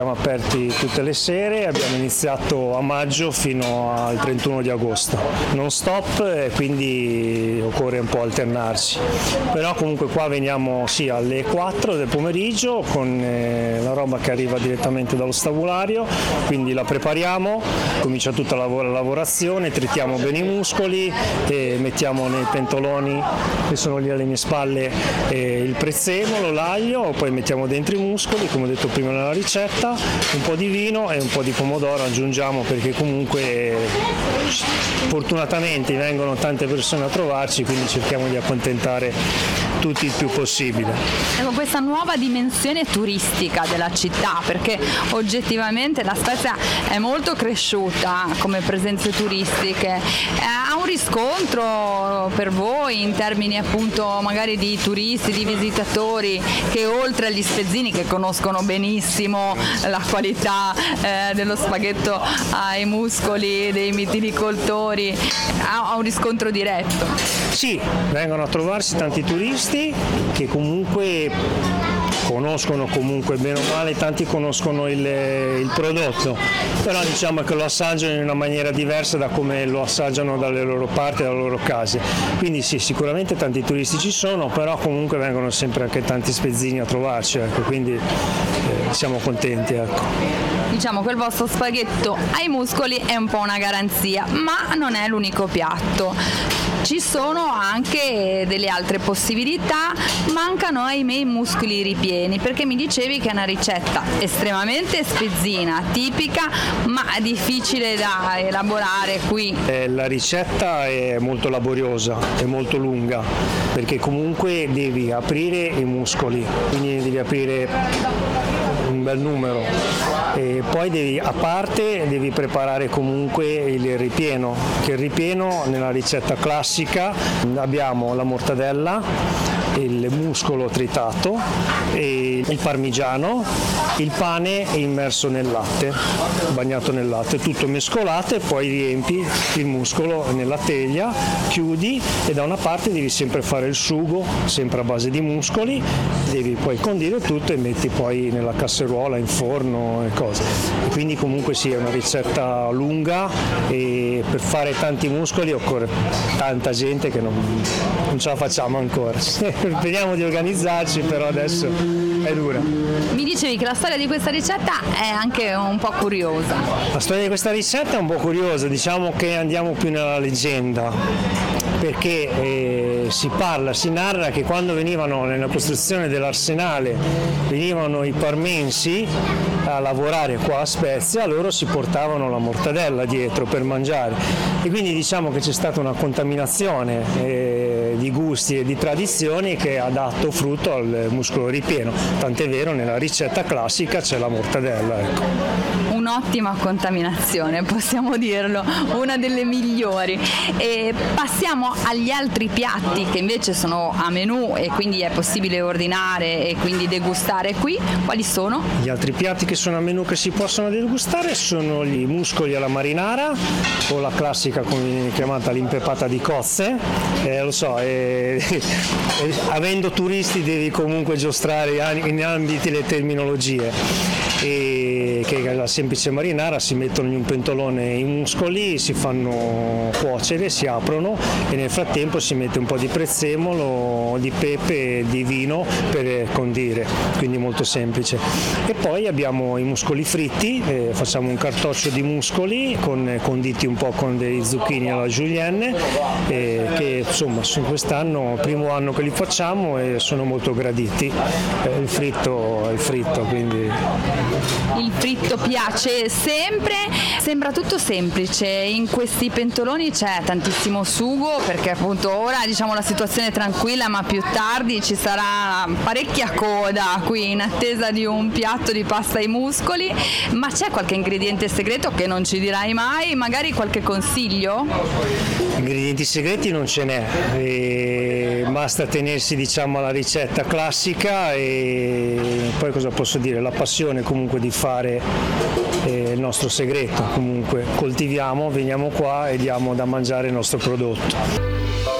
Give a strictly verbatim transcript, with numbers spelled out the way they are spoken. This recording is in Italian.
Siamo aperti tutte le sere, abbiamo iniziato a maggio fino al trentuno di agosto, non stop e quindi occorre un po' alternarci, però comunque qua veniamo sì alle quattro del pomeriggio con eh, la roba che arriva direttamente dallo stabulario, quindi la prepariamo, comincia tutta la lavorazione, tritiamo bene i muscoli e mettiamo nei pentoloni che sono lì alle mie spalle eh, il prezzemolo, l'aglio, poi mettiamo dentro i muscoli, come ho detto prima nella ricetta, un po' di vino e un po' di pomodoro aggiungiamo perché comunque fortunatamente vengono tante persone a trovarci, quindi cerchiamo di accontentare tutti il più possibile. Ecco, questa nuova dimensione turistica della città, perché oggettivamente la Spezia è molto cresciuta come presenze turistiche, ha un riscontro per voi in termini appunto magari di turisti, di visitatori che oltre agli spezzini che conoscono benissimo la qualità eh, dello spaghetto ai muscoli dei mitilicoltori, ha, ha un riscontro diretto? Sì, vengono a trovarsi tanti turisti che comunque conoscono comunque bene o male, tanti conoscono il, il prodotto, però diciamo che lo assaggiano in una maniera diversa da come lo assaggiano dalle loro parti, dalle loro case, quindi sì, sicuramente tanti turisti ci sono, però comunque vengono sempre anche tanti spezzini a trovarci, ecco, quindi eh, siamo contenti. Ecco. Diciamo che il vostro spaghetto ai muscoli è un po' una garanzia, ma non è l'unico piatto. Ci sono anche delle altre possibilità, mancano ahimè i muscoli ripieni, perché mi dicevi che è una ricetta estremamente spezzina, tipica, ma difficile da elaborare qui. Eh, la ricetta è molto laboriosa, è molto lunga, perché comunque devi aprire i muscoli, quindi devi aprire un bel numero e poi devi, a parte devi preparare comunque il ripieno, che il ripieno nella ricetta classica abbiamo la mortadella, il muscolo tritato, e il parmigiano, il pane immerso nel latte, bagnato nel latte, tutto mescolato e poi riempi il muscolo nella teglia, chiudi e da una parte devi sempre fare il sugo, sempre a base di muscoli, devi poi condire tutto e metti poi nella casseruola, in forno e cose. E quindi comunque sì, è una ricetta lunga e per fare tanti muscoli occorre tanta gente che non, non ce la facciamo ancora. Speriamo di organizzarci, però adesso è dura. Mi dicevi che la storia di questa ricetta è anche un po' curiosa. La storia di questa ricetta è un po' curiosa, diciamo che andiamo più nella leggenda, perché eh, si parla, si narra che quando venivano nella costruzione dell'arsenale, venivano i parmensi a lavorare qua a Spezia, loro si portavano la mortadella dietro per mangiare e quindi diciamo che c'è stata una contaminazione eh, di gusti e di tradizioni che ha dato frutto al muscolo ripieno, tant'è vero nella ricetta classica c'è la mortadella. Ecco. Un'ottima contaminazione, possiamo dirlo, una delle migliori. E passiamo agli altri piatti che invece sono a menù e quindi è possibile ordinare e quindi degustare qui. Quali sono? Gli altri piatti che sono a menù che si possono degustare sono i muscoli alla marinara o la classica come viene chiamata l'impepata di cozze, eh, lo so, eh, eh, avendo turisti devi comunque giostrare in ambiti le terminologie, e che è la semplice marinara, si mettono in un pentolone i muscoli, si fanno cuocere, si aprono e nel frattempo si mette un po' di prezzemolo, di pepe e di vino per condire, quindi molto semplice. E poi abbiamo i muscoli fritti, eh, facciamo un cartoccio di muscoli con, conditi un po' con dei zucchini alla julienne, eh, che insomma quest'anno, primo anno che li facciamo e sono molto graditi. Eh, il fritto è il fritto, quindi... Il fritto piace sempre, sembra tutto semplice, in questi pentoloni c'è tantissimo sugo perché appunto ora diciamo la situazione è tranquilla, ma più tardi ci sarà parecchia coda qui in attesa di un piatto di pasta ai muscoli, ma c'è qualche ingrediente segreto che non ci dirai mai, magari qualche consiglio? Ingredienti segreti non ce n'è, e basta tenersi diciamo alla ricetta classica e poi cosa posso dire, la passione comunque di fare eh, il nostro segreto, comunque coltiviamo, veniamo qua e diamo da mangiare il nostro prodotto.